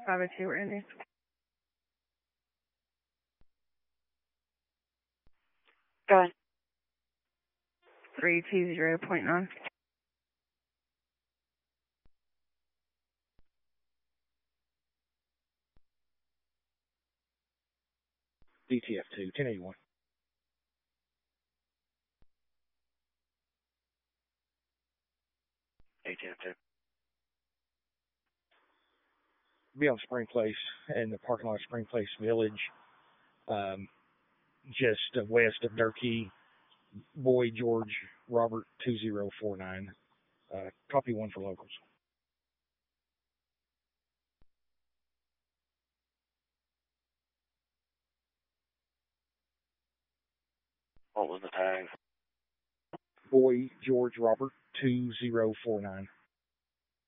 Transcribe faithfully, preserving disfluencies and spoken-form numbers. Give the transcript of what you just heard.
five oh two, Randy. Go ahead. three two zero point nine. D T F two, ten eighty-one. A T F two. Be on Spring Place in the parking lot of Spring Place Village, um, just uh, west of Durkee. Boy George Robert two zero four nine. Uh, copy one for locals. What was the tag? Boy George Robert two zero four nine.